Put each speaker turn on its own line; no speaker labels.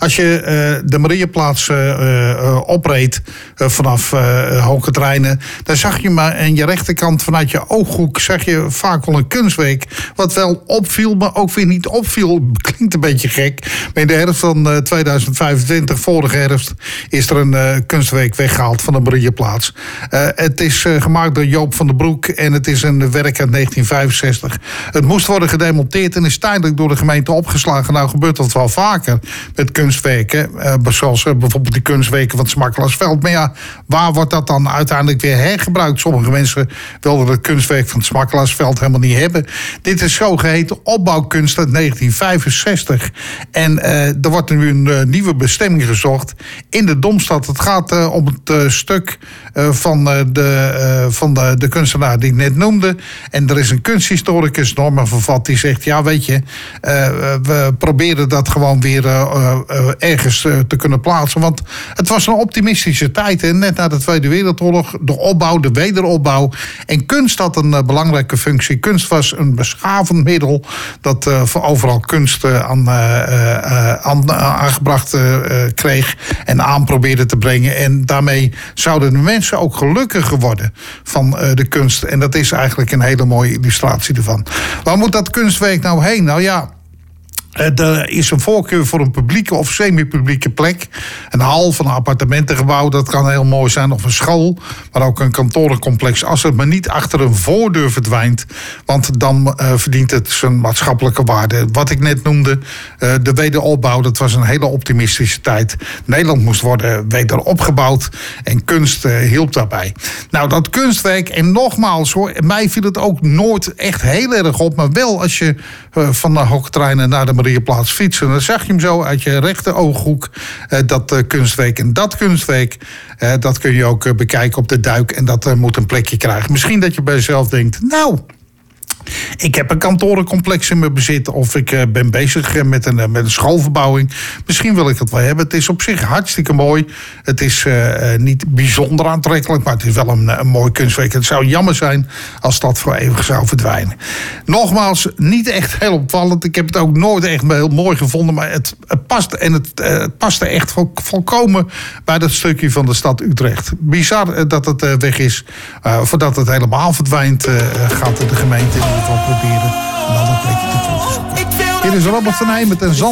Als je de Mariaplaats opreed vanaf Hoogkaterijnen, dan zag je maar aan je rechterkant vanuit je ooghoek zag je vaak wel een kunstwerk. Wat wel opviel, maar ook weer niet opviel. Klinkt een beetje gek. Maar in de herfst van 2025, vorige herfst, is er een kunstwerk weggehaald van de Mariaplaats. Het is gemaakt door Joop van den Broek en het is een werk uit 1965. Het moest worden gedemonteerd en is tijdelijk door de gemeente opgeslagen. Nou gebeurt dat wel vaker met kunstwerken. Zoals bijvoorbeeld die kunstwerken van het Smakkelasveld. Maar ja, waar wordt dat dan uiteindelijk weer hergebruikt? Sommige mensen wilden het kunstwerk van het Smakkelasveld helemaal niet hebben. Dit is zogeheten opbouwkunst uit 1965. En er wordt nu een nieuwe bestemming gezocht in de Domstad. Het gaat om het stuk van de kunstenaar die ik net noemde. En er is een kunsthistoricus, Norman Vervat, die zegt, ja weet je, we proberen dat gewoon weer ergens te kunnen plaatsen. Want het was een optimistische tijd. Hè? Net na de Tweede Wereldoorlog, de opbouw, de wederopbouw. En kunst had een belangrijke functie. Kunst was een beschavend middel dat voor overal kunst aangebracht kreeg en aan probeerde te brengen. En daarmee zouden de mensen ook gelukkiger worden van de kunst. En dat is eigenlijk een hele mooie illustratie ervan. Waar moet dat kunstwerk nou heen? Nou ja, er is een voorkeur voor een publieke of semi-publieke plek. Een hal van een appartementengebouw, dat kan heel mooi zijn. Of een school, maar ook een kantorencomplex. Als het maar niet achter een voordeur verdwijnt. Want dan verdient het zijn maatschappelijke waarde. Wat ik net noemde, de wederopbouw, dat was een hele optimistische tijd. Nederland moest worden wederopgebouwd. En kunst hielp daarbij. Nou, dat kunstwerk, en nogmaals hoor, mij viel het ook nooit echt heel erg op. Maar wel als je van de Hoogkaterijnen naar de Mariaplaats fietsen, dan zag je hem zo uit je rechter ooghoek, dat kunstwerk. En dat kunstwerk, dat kun je ook bekijken op de Duik. En dat moet een plekje krijgen. Misschien dat je bij jezelf denkt, nou, ik heb een kantorencomplex in mijn bezit, of ik ben bezig met een schoolverbouwing. Misschien wil ik het wel hebben. Het is op zich hartstikke mooi. Het is niet bijzonder aantrekkelijk, maar het is wel een mooi kunstwerk. Het zou jammer zijn als dat voor eeuwig zou verdwijnen. Nogmaals, niet echt heel opvallend. Ik heb het ook nooit echt heel mooi gevonden, maar het past. En het paste echt volkomen bij dat stukje van de stad Utrecht. Bizar dat het weg is. Voordat het helemaal verdwijnt, gaat de gemeente in ieder geval proberen een ander plekje te zoeken. Hier is Robert van Heij met een zand.